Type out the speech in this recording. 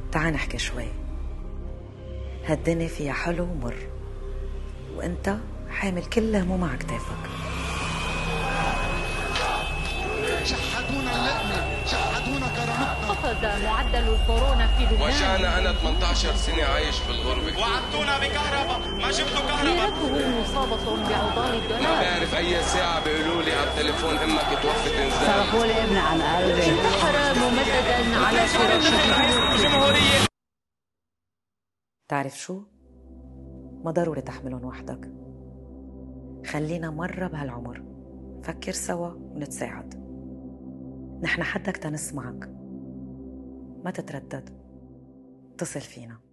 تعال نحكي شوي. هالدنيا فيها حلو ومر، وانت حامل كل هموم على كتافك. شحتونا اللقمة، شحتونا كرامتنا. قفز معدل الكورونا في لبنان. وجعنا أنا 18 سنة عايش في الغربة. وعدتونا بكهرباء، ما جبتوا كهرباء. ليرته مصابة بعضال الدولار. ما بعرف أي ساعة بيقولوا لي على التليفون إمك توفت إنزال. صرفوا لي ابني عن قلبي. انتحر ممددا على فراشه. الجمهورية. تعرف شو؟ ما ضروري تحملهم وحدك. خلينا مرة بهالعمر فكر سوا ونتساعد. نحن حدك تنسمعك، ما تتردد، اتصل فينا.